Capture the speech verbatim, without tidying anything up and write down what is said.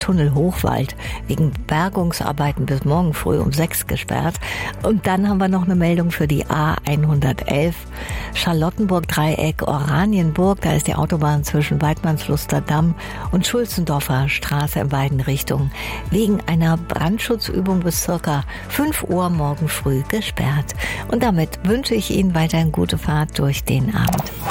Tunnel Hochwald wegen Bergungsarbeiten bis morgen früh um sechs gesperrt. Und dann haben wir noch eine Meldung für die A hundertelf Charlottenburg-Dreieck Oranienburg. Da ist die Autobahn zwischen Weidmannsluster Damm und Schulzendorfer Straße in beiden Richtungen wegen einer Brandschutzübung bis circa fünf Uhr morgen früh gesperrt. Und damit wünsche ich Ihnen weiterhin gute Fahrt durch den Abend.